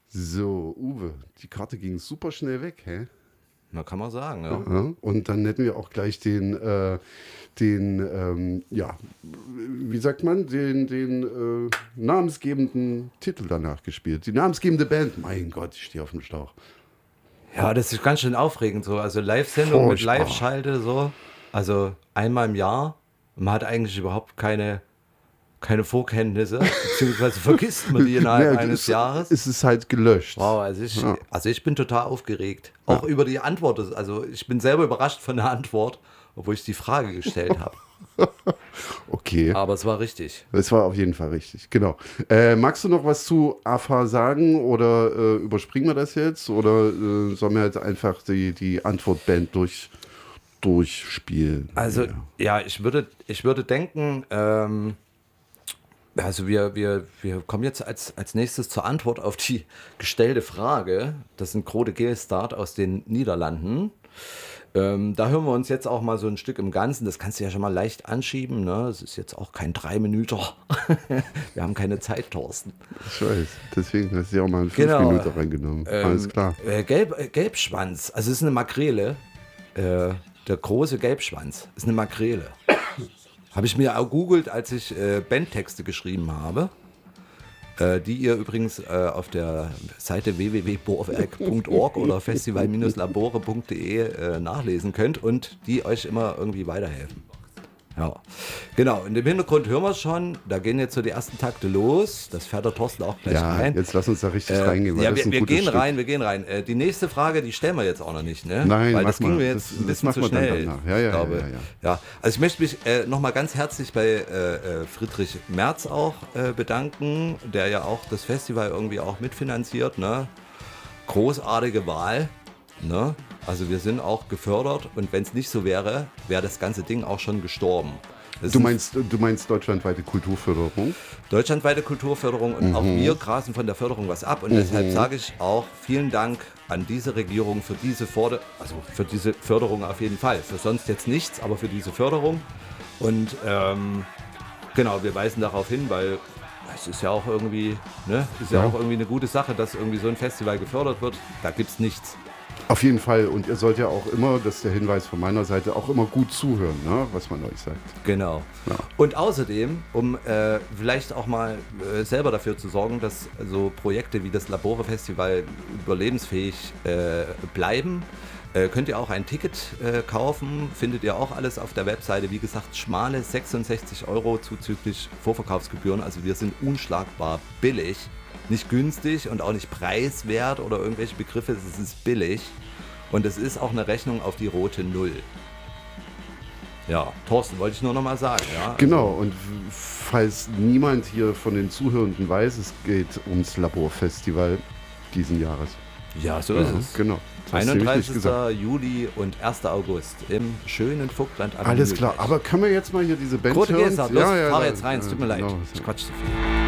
So, Uwe, die Karte ging super schnell weg, hä? Na, kann man sagen, ja. Ja, und dann hätten wir auch gleich ja, wie sagt man, den namensgebenden Titel danach gespielt. Die namensgebende Band. Mein Gott, ich stehe auf dem Schlauch. Ja, das ist ganz schön aufregend so. Also Live-Sendung mit Furchtbar. Live-Schalte so. Also einmal im Jahr. Man hat eigentlich überhaupt keine Vorkenntnisse, beziehungsweise vergisst man die innerhalb eines Jahres. Es ist halt gelöscht. Wow, also ich bin total aufgeregt. Auch über die Antwort. Also ich bin selber überrascht von der Antwort, obwohl ich die Frage gestellt habe. Okay. Aber es war richtig. Es war auf jeden Fall richtig, genau. Magst du noch was zu AFA sagen oder überspringen wir das jetzt? Oder sollen wir jetzt einfach die Antwortband durchspielen? Also ja, ich würde denken, also wir kommen jetzt als nächstes zur Antwort auf die gestellte Frage. Das ist ein Grode Geelstart aus den Niederlanden. Da hören wir uns jetzt auch mal so ein Stück im Ganzen. Das kannst du ja schon mal leicht anschieben. Ne? Das ist jetzt auch kein 3-Minüter. Wir haben keine Zeit, Thorsten. Ich weiß, deswegen hast du ja auch mal einen 5-Minüter reingenommen. Alles klar. Gelbschwanz, also es ist eine Makrele. Der große Gelbschwanz ist eine Makrele. Habe ich mir auch googelt, als ich Bandtexte geschrieben habe, die ihr übrigens auf der Seite www.bohrwerk.org oder festival-labore.de nachlesen könnt und die euch immer irgendwie weiterhelfen. Ja, genau. Und im Hintergrund hören wir es schon. Da gehen jetzt so die ersten Takte los. Das fährt der Thorsten auch gleich rein. Jetzt lass uns da richtig reingehen. Weil Ja, das ist ein wir gutes gehen Stück. rein, wir gehen rein. Die nächste Frage, die stellen wir jetzt auch noch nicht, ne? Nein, weil mach das ging mal. mir jetzt Das ein bisschen machen zu wir dann schnell. danach. Ja. Also ich möchte mich nochmal ganz herzlich bei Friedrich Merz auch bedanken, der ja auch das Festival irgendwie auch mitfinanziert, ne? Großartige Wahl, ne? Also wir sind auch gefördert und wenn es nicht so wäre, wäre das ganze Ding auch schon gestorben. Du meinst deutschlandweite Kulturförderung? Deutschlandweite Kulturförderung und auch wir grasen von der Förderung was ab und deshalb sage ich auch vielen Dank an diese Regierung für diese Förderung auf jeden Fall. Für sonst jetzt nichts, aber für diese Förderung und genau, wir weisen darauf hin, weil es ist ja auch irgendwie, ne, auch irgendwie eine gute Sache, dass irgendwie so ein Festival gefördert wird. Da gibt es nichts. Auf jeden Fall. Und ihr sollt ja auch immer, das ist der Hinweis von meiner Seite, auch immer gut zuhören, ne, was man euch sagt. Genau. Ja. Und außerdem, um vielleicht auch mal selber dafür zu sorgen, dass so Projekte wie das Labore Festival überlebensfähig bleiben, könnt ihr auch ein Ticket kaufen. Findet ihr auch alles auf der Webseite. Wie gesagt, schmale 66 € zuzüglich Vorverkaufsgebühren. Also wir sind unschlagbar billig. Nicht günstig und auch nicht preiswert oder irgendwelche Begriffe, es ist billig. Und es ist auch eine Rechnung auf die rote Null. Ja, Thorsten, wollte ich nur noch mal sagen. Ja? Genau, und falls niemand hier von den Zuhörenden weiß, es geht ums Laborfestival diesen Jahres. Ja, so ist es. Genau. 31. Juli und 1. August im schönen Vogtland am Alles Mühlberg. klar, aber können wir jetzt mal hier diese Band Grode hören? Geelstart, los, fahr jetzt rein, es tut mir leid. Genau. Ich quatsch zu viel.